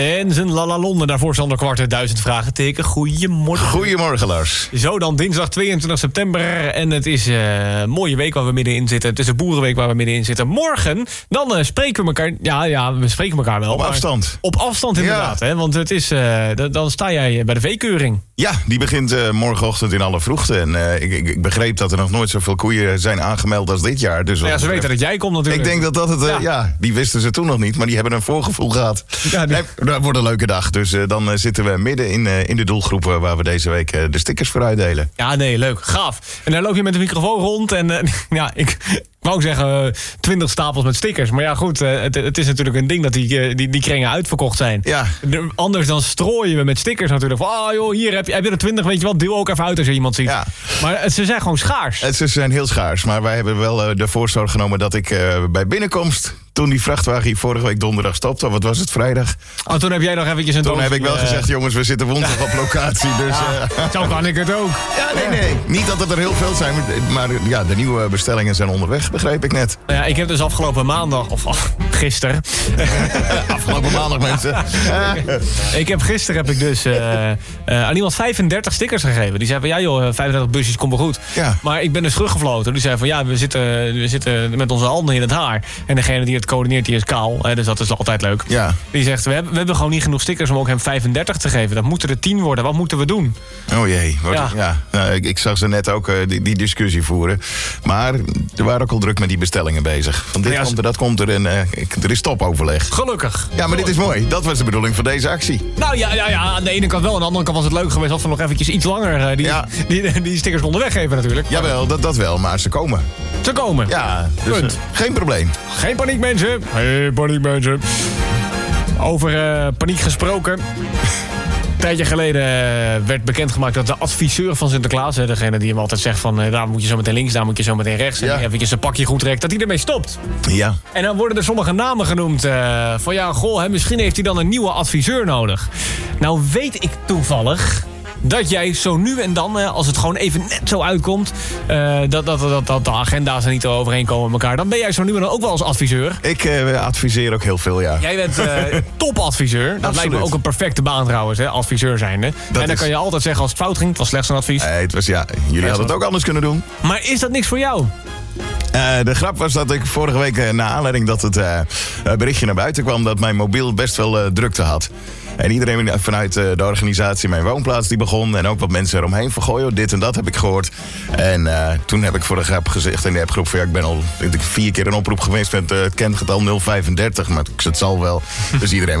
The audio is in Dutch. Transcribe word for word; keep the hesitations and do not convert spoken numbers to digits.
En zijn Lalalonden, daarvoor Sander Kwarten, duizend vragen teken. Goedemorgen. Goedemorgen, Lars. Zo dan, dinsdag tweeëntwintig september. En het is uh, een mooie week waar we middenin zitten. Het is een boerenweek waar we middenin zitten. Morgen, dan uh, spreken we elkaar... Ja, ja, we spreken elkaar wel. Op afstand. Op afstand inderdaad, ja. Hè? Want het is, uh, d- dan sta jij bij de veekeuring. Ja, die begint uh, morgenochtend in alle vroegte. En uh, ik, ik, ik begreep dat er nog nooit zoveel koeien zijn aangemeld als dit jaar. Dus ja, ze weten dat jij komt natuurlijk. Ik denk dat dat het... Uh, ja. ja, die wisten ze toen nog niet, maar die hebben een voorgevoel gehad. Ja, die... nee, dat wordt een leuke dag. Dus uh, dan uh, zitten we midden in, uh, in de doelgroep uh, waar we deze week uh, de stickers voor uitdelen. Ja, nee, leuk. Gaaf. En dan loop je met de microfoon rond en uh, ja, ik... Ik wou zeggen twintig uh, stapels met stickers. Maar ja, goed, uh, het, het is natuurlijk een ding dat die, uh, die, die kringen uitverkocht zijn. Ja. De, anders dan strooien we met stickers natuurlijk. Van, oh joh, hier heb je, heb je er twintig, weet je wel, deel ook even uit als je iemand ziet. Ja. Maar het, ze zijn gewoon schaars. Het, ze zijn heel schaars, maar wij hebben wel uh, de voorzorg genomen dat ik uh, bij binnenkomst... Toen die vrachtwagen hier vorige week donderdag stopte, wat was het, vrijdag? Oh, toen heb jij nog eventjes een Toen doos, heb ik wel uh... gezegd, jongens, we zitten woensdag op locatie. Dus, ja, uh... Zo kan ik het ook. Ja, nee, nee. Niet dat het er heel veel zijn, maar ja, de nieuwe bestellingen zijn onderweg, begreep ik net. Nou ja, ik heb dus afgelopen maandag, of oh, gisteren... afgelopen maandag, mensen. ik heb gisteren heb ik dus uh, uh, aan iemand vijfendertig stickers gegeven. Die zei van, ja joh, vijfendertig busjes, komt wel goed. Ja. Maar ik ben dus teruggefloten. Die zei van, ja, we zitten, we zitten met onze handen in het haar. En degene die het coördineert, die is kaal. Hè, dus dat is altijd leuk. Ja. Die zegt, we hebben, we hebben gewoon niet genoeg stickers om ook hem vijfendertig te geven. Dat moeten er tien worden. Wat moeten we doen? Oh jee. Wat, ja. Ja. Nou, ik, ik zag ze net ook uh, die, die discussie voeren. Maar er waren ook al druk met die bestellingen bezig. Van dit ja, komt er, dat komt er en uh, ik, er is topoverleg. Gelukkig. Ja, maar dit is mooi. Dat was de bedoeling van deze actie. Nou ja, ja, ja aan de ene kant wel. Aan de andere kant was het leuk geweest als we nog eventjes iets langer uh, die, ja. die, die, die stickers konden weggeven natuurlijk. Jawel, dat, dat wel. Maar ze komen. Ze komen. Ja, dus, Punt. Uh, geen probleem. Geen paniek, mensen. Geen paniek, mensen. Over uh, paniek gesproken. Een tijdje geleden werd bekendgemaakt dat de adviseur van Sinterklaas... degene die hem altijd zegt van... daar moet je zo meteen links, daar moet je zo meteen rechts... Ja. en eventjes zijn pakje goed trekt, dat hij ermee stopt. Ja. En dan worden er sommige namen genoemd. Uh, van ja, goh, hè, misschien heeft hij dan een nieuwe adviseur nodig. Nou weet ik toevallig... dat jij zo nu en dan, als het gewoon even net zo uitkomt... Uh, dat, dat, dat, dat de agenda's er niet overeenkomen met elkaar... dan ben jij zo nu en dan ook wel als adviseur. Ik uh, adviseer ook heel veel, ja. Jij bent uh, topadviseur. Dat Absoluut. Lijkt me ook een perfecte baan trouwens, hè, adviseur zijnde. Dat en dan is... kan je altijd zeggen als het fout ging... het was slechts een advies. Nee, het was, ja, jullie hadden het ook anders kunnen doen. Maar is dat niks voor jou? Uh, de grap was dat ik vorige week, uh, na aanleiding dat het uh, berichtje naar buiten kwam... dat mijn mobiel best wel uh, drukte had. En iedereen vanuit uh, de organisatie Mijn Woonplaats die begon... en ook wat mensen eromheen van, goh, dit en dat heb ik gehoord. En uh, toen heb ik voor de grap gezegd in de appgroep... van ja, ik ben al ik, vier keer een oproep geweest met uh, het kentgetal nul vijfendertig... maar het zal wel. Dus iedereen